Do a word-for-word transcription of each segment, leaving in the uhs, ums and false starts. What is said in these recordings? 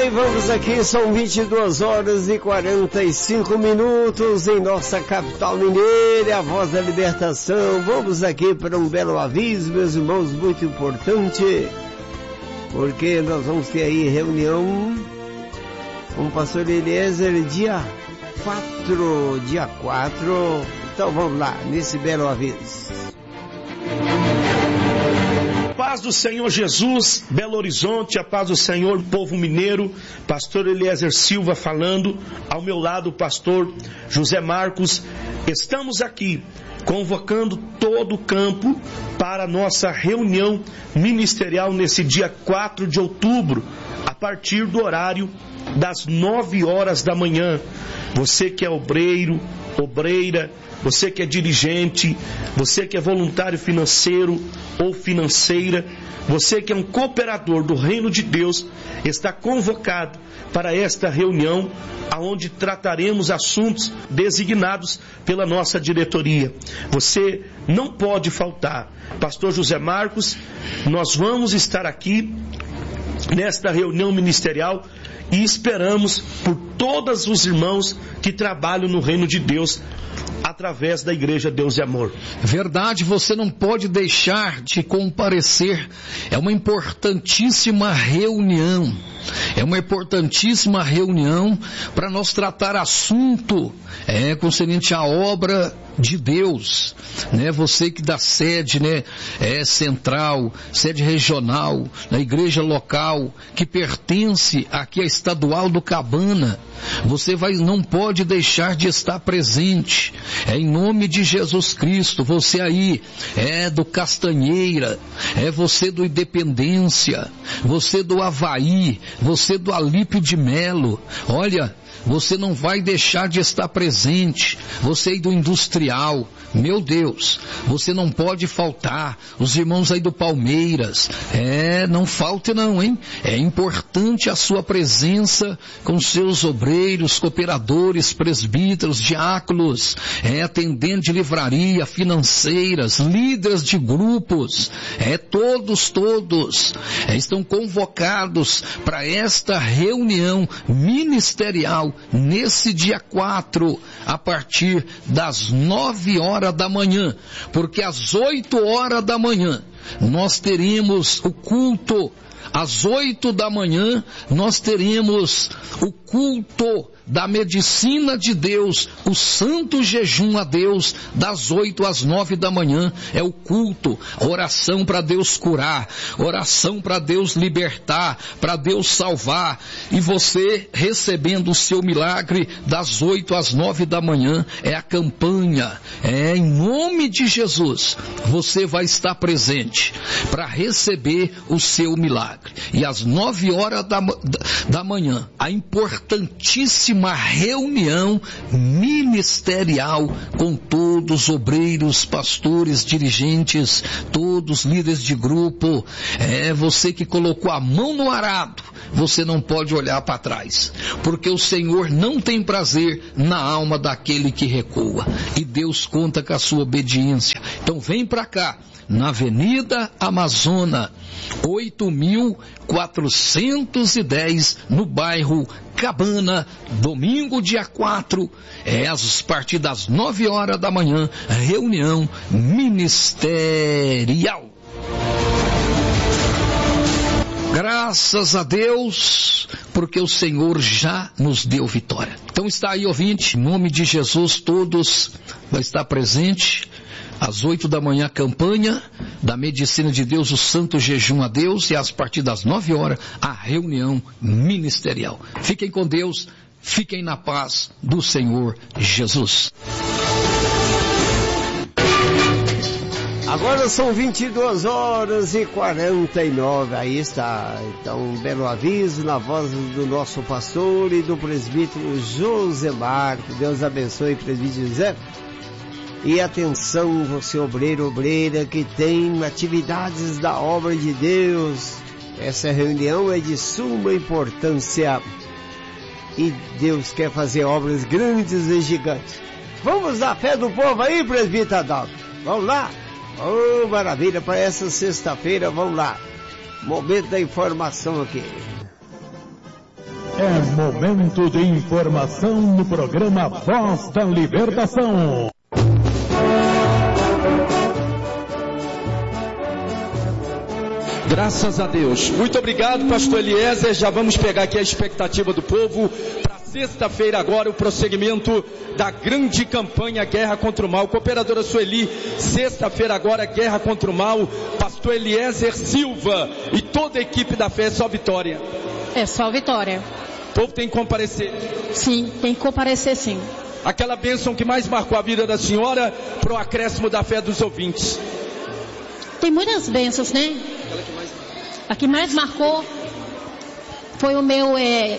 bem, vamos aqui, são vinte e duas horas e quarenta e cinco minutos em nossa capital mineira, a voz da libertação. Vamos aqui para um belo aviso, meus irmãos, muito importante, porque nós vamos ter aí reunião com o pastor Eliezer dia quatro, dia quatro, então vamos lá, nesse belo aviso. Paz do Senhor Jesus, Belo Horizonte, a paz do Senhor, povo mineiro, pastor Eliezer Silva falando, ao meu lado o pastor José Marcos. Estamos aqui convocando todo o campo para a nossa reunião ministerial nesse dia quatro de outubro, a partir do horário das nove horas da manhã. Você que é obreiro, obreira, você que é dirigente, você que é voluntário financeiro ou financeira, você que é um cooperador do Reino de Deus, está convocado para esta reunião, aonde trataremos assuntos designados pela nossa diretoria. Você não pode faltar. Pastor José Marcos, nós vamos estar aqui nesta reunião ministerial e esperamos por todos os irmãos que trabalham no Reino de Deus através da Igreja Deus e Amor. Verdade, você não pode deixar de comparecer. É uma importantíssima reunião. É uma importantíssima reunião para nós tratar assunto é, concernente à obra de Deus, né? Você que dá sede, né, é central, sede regional, na igreja local, que pertence aqui à estadual do Cabana, você vai, não pode deixar de estar presente, é em nome de Jesus Cristo. Você aí, é do Castanheira, é você do Independência, você do Havaí, você do Alípio de Melo, olha, você não vai deixar de estar presente. Você aí do Industrial, meu Deus, você não pode faltar. Os irmãos aí do Palmeiras, é, não falte não, hein? É importante a sua presença com seus obreiros, cooperadores, presbíteros, diáconos, é, atendente de livraria, financeiras, líderes de grupos, é, todos, todos, é, estão convocados para esta reunião ministerial nesse dia quatro, a partir das nove horas da manhã, porque às oito horas da manhã nós teremos o culto, às oito da manhã nós teremos o culto da medicina de Deus, o santo jejum a Deus, das oito às nove da manhã, é o culto, oração para Deus curar, oração para Deus libertar, para Deus salvar, e você recebendo o seu milagre das oito às nove da manhã, é a campanha, é em nome de Jesus, você vai estar presente para receber o seu milagre, e às nove horas da, da manhã, a importantíssima uma reunião ministerial com todos os obreiros, pastores, dirigentes, todos líderes de grupo. É você que colocou a mão no arado, você não pode olhar para trás, porque o Senhor não tem prazer na alma daquele que recua, e Deus conta com a sua obediência. Então vem para cá, na Avenida Amazônia, oito mil quatrocentos e dez, no bairro Cabana, domingo dia quatro, é a partir das nove horas da manhã, reunião ministerial. Graças a Deus, porque o Senhor já nos deu vitória. Então está aí, ouvinte, em nome de Jesus, todos vai estar presente. Às oito da manhã, a campanha da medicina de Deus, o santo jejum a Deus, e às partir das nove horas, a reunião ministerial. Fiquem com Deus, fiquem na paz do Senhor Jesus. Agora são vinte e duas horas e quarenta e nove, aí está, então um belo aviso na voz do nosso pastor e do presbítero José Marcos. Deus abençoe, presbítero José. E atenção, você obreiro, obreira, que tem atividades da obra de Deus. Essa reunião é de suma importância e Deus quer fazer obras grandes e gigantes. Vamos dar fé do povo aí, presbítero Adalto? Vamos lá? Oh, maravilha, para essa sexta-feira, vamos lá. Momento da informação aqui. É momento de informação no programa Voz da Libertação. Graças a Deus. Muito obrigado, pastor Eliezer. Já vamos pegar aqui a expectativa do povo para sexta-feira agora, o prosseguimento da grande campanha Guerra contra o Mal. Cooperadora Sueli, sexta-feira agora, Guerra contra o Mal. Pastor Eliezer Silva e toda a equipe da fé, é só vitória. É só vitória. O povo tem que comparecer. Sim, tem que comparecer sim. Aquela bênção que mais marcou a vida da senhora para o acréscimo da fé dos ouvintes. Tem muitas bênçãos, né? A que mais marcou foi o meu... É,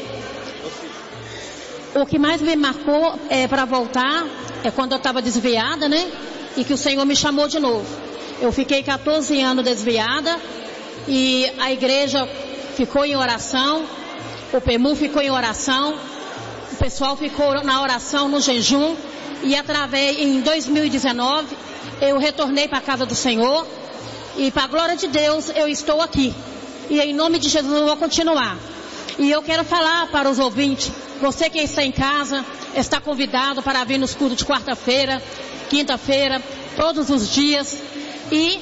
o que mais me marcou é, para voltar é quando eu estava desviada, né? E que o Senhor me chamou de novo. Eu fiquei quatorze anos desviada e a igreja ficou em oração, o P E M U ficou em oração, o pessoal ficou na oração, no jejum, e através, em dois mil e dezenove, eu retornei para a casa do Senhor, e para a glória de Deus, eu estou aqui. E em nome de Jesus eu vou continuar. E eu quero falar para os ouvintes, você que está em casa, está convidado para vir nos cultos de quarta-feira, quinta-feira, todos os dias. E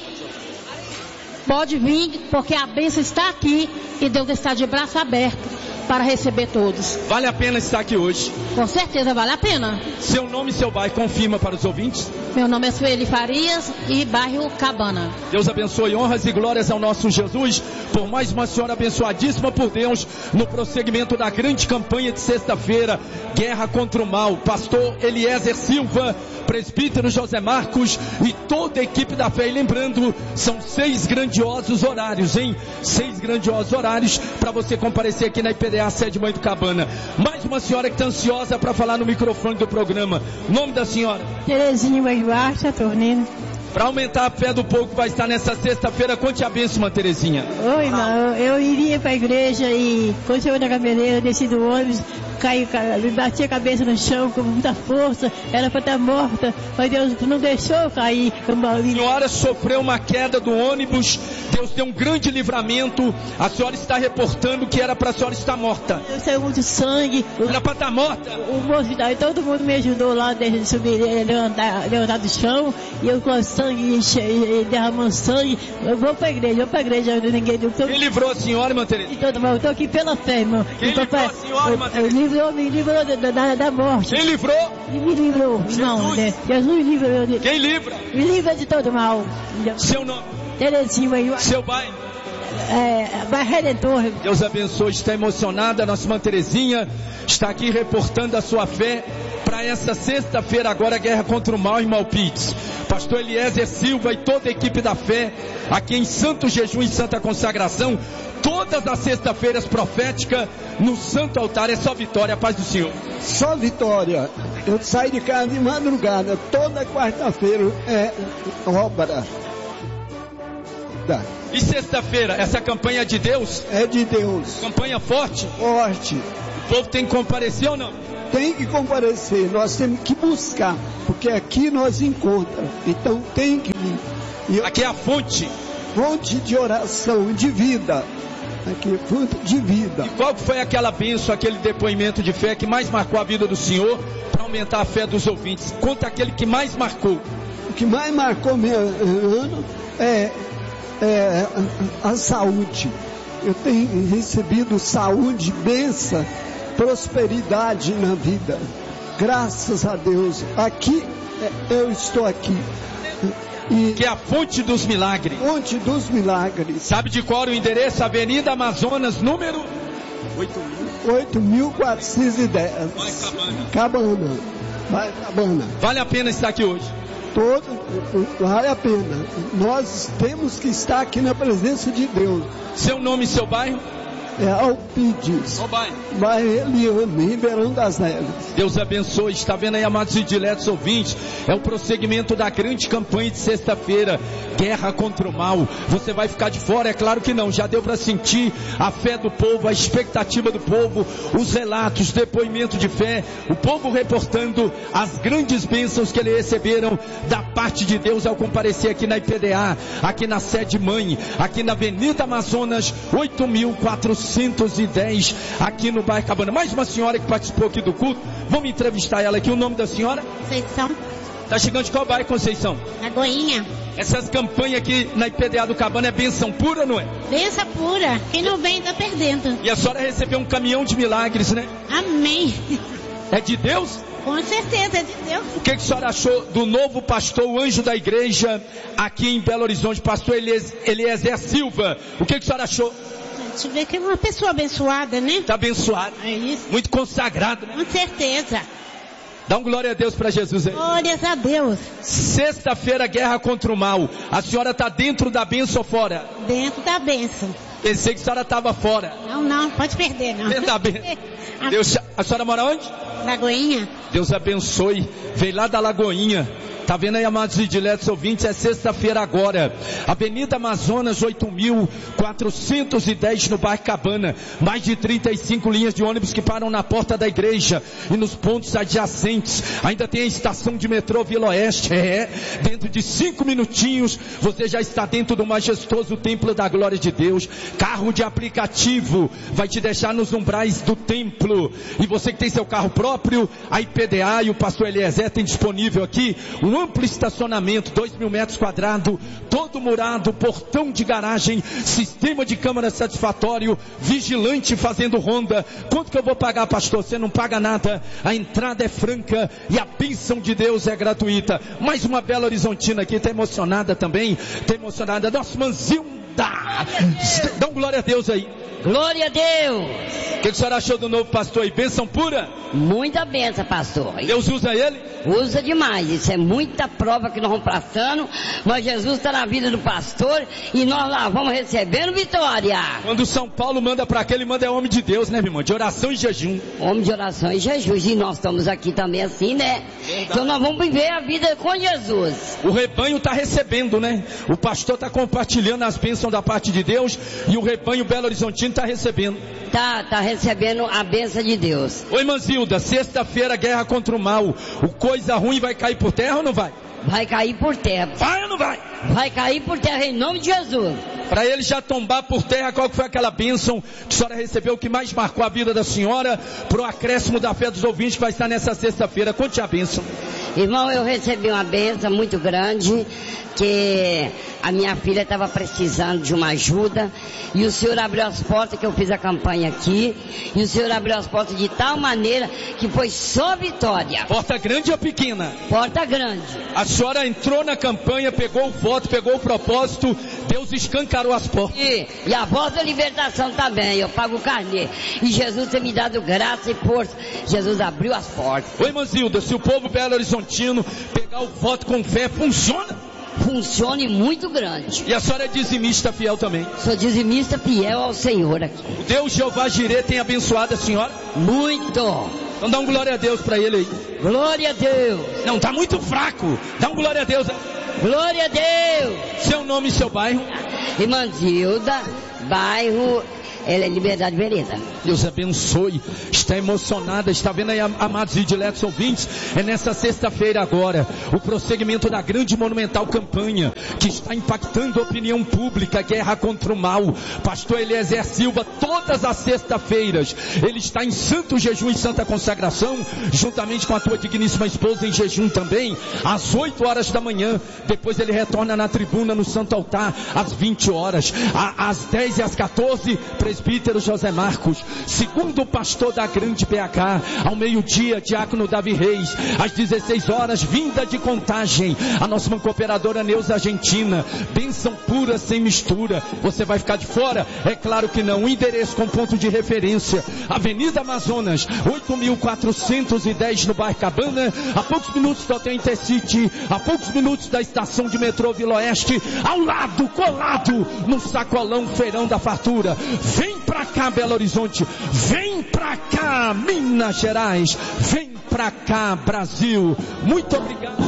pode vir, porque a bênção está aqui e Deus está de braço aberto para receber todos. Vale a pena estar aqui hoje? Com certeza vale a pena. Seu nome e seu bairro, confirma para os ouvintes. Meu nome é Sueli Farias e bairro Cabana. Deus abençoe, honras e glórias ao nosso Jesus, por mais uma senhora abençoadíssima por Deus, no prosseguimento da grande campanha de sexta-feira, Guerra contra o Mal. Pastor Eliezer Silva, presbítero José Marcos e toda a equipe da fé. E lembrando, são seis grandiosos horários, hein? Seis grandiosos horários para você comparecer aqui na I P D A sede Mãe do Cabana. Mais uma senhora que está ansiosa para falar no microfone do programa. Nome da senhora? Terezinha Guarda, Tornino. Para aumentar a fé do povo que vai estar nessa sexta-feira, conte a bênção, irmã Terezinha. Oi, irmão, eu iria para a igreja e quando chegou na cabeleira, desci do ônibus, caí, bati a cabeça no chão com muita força, era para estar morta, mas Deus não deixou eu cair. A senhora sofreu uma queda do ônibus, Deus deu um grande livramento, a senhora está reportando que era para a senhora estar morta. Eu saiu muito sangue. Era para estar morta? O moço, todo mundo me ajudou lá, de subir, levantar, levantar do chão, e eu com sangue, derramando sangue, eu vou para a igreja, eu vou para a igreja, ninguém... Tô... Quem livrou a senhora, irmã Tereza? Eu estou aqui pela fé, irmão. Quem livrou papai, a senhora, irmã Tereza? Me livrou, me livrou da, da, da morte. Quem livrou? Me livrou, irmão. Jesus, Jesus livrou. Quem livra? Me livra de todo mal. Seu nome? Terezinha. Seu bairro? É, bairro Redentor. Deus abençoe, está emocionada, nossa irmã Terezinha está aqui reportando a sua fé para essa sexta-feira agora, Guerra contra o Mal, irmão Pitts. Pastor Eliezer Silva e toda a equipe da fé, aqui em Santo Jejum e Santa Consagração, todas as sextas-feiras proféticas, no Santo Altar. É só vitória, a paz do Senhor. Só vitória. Eu saio de casa de madrugada, toda quarta-feira é obra. Tá. E sexta-feira, essa campanha é de Deus? É de Deus. Campanha forte? Forte. O povo tem que comparecer ou não? Tem que comparecer, nós temos que buscar, porque aqui nós encontramos, então tem que vir. Eu, aqui é a fonte. Fonte de oração, de vida. Aqui é fonte de vida. E qual foi aquela bênção, aquele depoimento de fé que mais marcou a vida do Senhor, para aumentar a fé dos ouvintes? Conta aquele que mais marcou. O que mais marcou meu ano é, é a, a saúde. Eu tenho recebido saúde, bênção, prosperidade na vida, graças a Deus. Aqui eu estou aqui e que é a fonte dos milagres. Fonte dos milagres. Sabe de qual é o endereço? Avenida Amazonas, número oito mil quatrocentos e dez. Vai Cabana. Cabana. Vai Cabana. Vale a pena estar aqui hoje. Todo, vale a pena. Nós temos que estar aqui na presença de Deus. Seu nome e seu bairro? É Alpides. Qual bairro? Bairro Eliane, Ribeirão das Neves. Deus abençoe. Está vendo aí, amados e diletos ouvintes? É o prosseguimento da grande campanha de sexta-feira, Guerra contra o Mal. Você vai ficar de fora? É claro que não. Já deu para sentir a fé do povo, a expectativa do povo, os relatos, depoimento de fé, o povo reportando as grandes bênçãos que eles receberam da parte de Deus ao comparecer aqui na I P D A, aqui na sede mãe, aqui na Avenida Amazonas, oito mil quatrocentos quatrocentos e dez aqui no bairro Cabana. Mais uma senhora que participou aqui do culto. Vamos entrevistar ela aqui. O nome da senhora? Conceição. Tá chegando de qual bairro, Conceição? Lagoinha. Essas campanhas aqui na I P D A do Cabana é bênção pura, não é? Bênção pura. Quem não vem tá perdendo. E a senhora recebeu um caminhão de milagres, né? Amém. É de Deus? Com certeza, é de Deus. O que, que a senhora achou do novo pastor, o anjo da igreja, aqui em Belo Horizonte, pastor Eliezer Silva? O que, que a senhora achou? Deixa eu ver que é uma pessoa abençoada, né? Está abençoada. É isso. Muito consagrado, né? Com certeza. Dá um glória a Deus para Jesus aí. Glórias a Deus. Sexta-feira, guerra contra o mal. A senhora está dentro da bênção ou fora? Dentro da bênção. Pensei que a senhora estava fora. Não, não, pode perder, não. Dentro da bênção. Deus, a senhora mora onde? Lagoinha. Deus abençoe. Veio lá da Lagoinha. Tá vendo aí, amados e diletos ouvintes? É sexta-feira agora. Avenida Amazonas, oito mil quatrocentos e dez no bairro Cabana. Mais de trinta e cinco linhas de ônibus que param na porta da igreja e nos pontos adjacentes. Ainda tem a estação de metrô Vila Oeste. É, dentro de cinco minutinhos você já está dentro do majestoso templo da glória de Deus. Carro de aplicativo vai te deixar nos umbrais do templo. E você que tem seu carro próprio, a I P D A e o pastor Eliezer tem disponível aqui um amplo estacionamento, dois mil metros quadrados, todo murado, portão de garagem, sistema de câmara satisfatório, vigilante fazendo ronda. Quanto que eu vou pagar, pastor? Você não paga nada, a entrada é franca e a bênção de Deus é gratuita. Mais uma Belo Horizontina aqui, está emocionada também, está emocionada. Nosso Manzilda, dá um glória a Deus aí. Glória a Deus. O que, que a senhora achou do novo pastor aí? Bênção pura? Muita bênção, pastor. Deus usa ele? Usa demais. Isso é muita prova que nós vamos passando. Mas Jesus está na vida do pastor e nós lá vamos recebendo vitória. Quando São Paulo manda para aquele, manda é homem de Deus, né, meu irmão? De oração e jejum. Homem de oração e jejum. E nós estamos aqui também assim, né? Verdade. Então nós vamos viver a vida com Jesus. O rebanho está recebendo, né? O pastor está compartilhando as bênçãos da parte de Deus e o rebanho Belo Horizontino está recebendo. Tá, tá recebendo a bênção de Deus. Oi, Manzilda, sexta-feira, guerra contra o mal. O coisa ruim vai cair por terra ou não vai? Vai cair por terra. Vai ou não vai? Vai cair por terra em nome de Jesus. Para ele já tombar por terra, qual foi aquela bênção que a senhora recebeu que mais marcou a vida da senhora? Pro acréscimo da fé dos ouvintes que vai estar nessa sexta-feira. Conte a bênção. Irmão, eu recebi uma bênção muito grande, que a minha filha estava precisando de uma ajuda, e o Senhor abriu as portas, que eu fiz a campanha aqui, e o Senhor abriu as portas de tal maneira que foi só vitória. Porta grande ou pequena? Porta grande. A senhora entrou na campanha, pegou o voto, pegou o propósito, Deus escancarou as portas. E, e a voz da libertação também, eu pago o carnê. E Jesus tem me dado graça e força. Jesus abriu as portas. Oi, Manzilda, se o povo Belo Horizontino pegar o voto com fé, funciona? Funciona e muito grande. E a senhora é dizimista fiel também? Sou dizimista fiel ao Senhor aqui. O Deus Jeová Jirê tem abençoado a senhora? Muito. Então dá um glória a Deus para ele aí. Glória a Deus. Não, tá muito fraco. Dá um glória a Deus. Glória a Deus. Seu nome e seu bairro? Irmãzilda, bairro... Ela é Liberdade Vereda. Deus abençoe. Está emocionada. Está vendo aí, amados e diletos ouvintes? É nessa sexta-feira agora o prosseguimento da grande monumental campanha que está impactando a opinião pública. Guerra contra o mal. Pastor Eliezer Silva, todas as sextas-feiras ele está em santo jejum e santa consagração, juntamente com a tua digníssima esposa em jejum também, às oito horas da manhã. Depois ele retorna na tribuna no santo altar às vinte horas. Às dez e às quatorze, presbítero José Marcos, segundo pastor da grande B H, ao meio-dia, diácono Davi Reis, às dezesseis horas, vinda de Contagem, a nossa irmã cooperadora Neuza Argentina, bênção pura sem mistura. Você vai ficar de fora? É claro que não. O endereço com ponto de referência, Avenida Amazonas, oito mil quatrocentos e dez no bairro Cabana, a poucos minutos do Hotel Intercity, a poucos minutos da estação de metrô Vila Oeste, ao lado, colado, no sacolão Feirão da Fartura. Vem pra cá, Belo Horizonte. Vem pra cá, Minas Gerais. Vem pra cá, Brasil. Muito obrigado.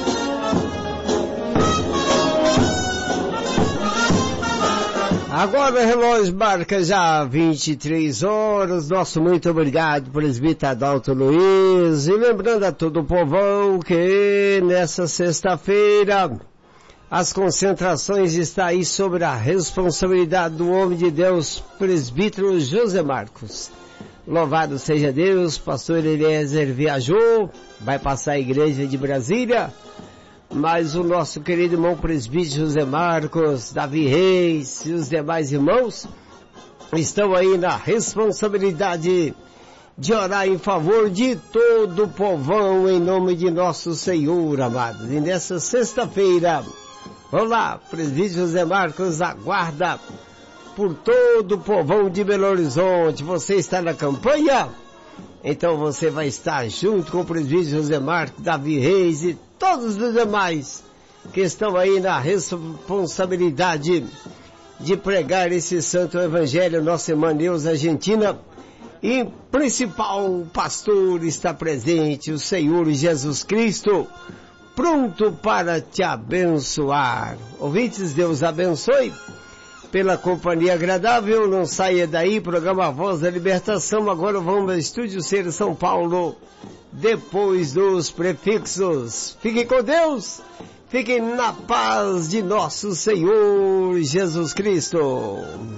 Agora o relógio marca já vinte e três horas. Nosso muito obrigado, presbítero Adalto Luiz. E lembrando a todo o povão que nessa sexta-feira as concentrações está aí sobre a responsabilidade do homem de Deus, presbítero José Marcos. Louvado seja Deus, pastor Eliezer viajou, vai passar a igreja de Brasília, mas o nosso querido irmão presbítero José Marcos, Davi Reis e os demais irmãos estão aí na responsabilidade de orar em favor de todo o povão, em nome de nosso Senhor, amados. E nessa sexta-feira, vamos lá, presbítero José Marcos aguarda por todo o povão de Belo Horizonte. Você está na campanha? Então você vai estar junto com o presbítero José Marcos, Davi Reis e todos os demais que estão aí na responsabilidade de pregar esse santo evangelho. Nossa irmã Neuza Argentina, e principal pastor está presente, o Senhor Jesus Cristo, pronto para te abençoar. Ouvintes, Deus abençoe pela companhia agradável. Não saia daí, programa Voz da Libertação. Agora vamos ao Estúdio C São Paulo, depois dos prefixos. Fiquem com Deus, fiquem na paz de nosso Senhor Jesus Cristo.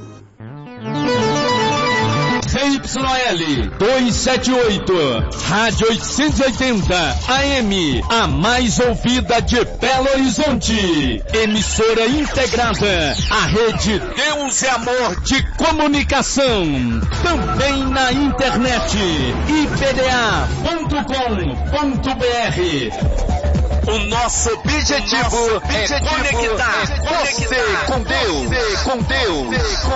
C Y L duzentos e setenta e oito, Rádio oitocentos e oitenta A M, a mais ouvida de Belo Horizonte. Emissora integrada à rede Deus e Amor de Comunicação. Também na internet, i p d a ponto com ponto b r. O nosso objetivo, o nosso objetivo é conectar, é conectar você com Deus, você com Deus.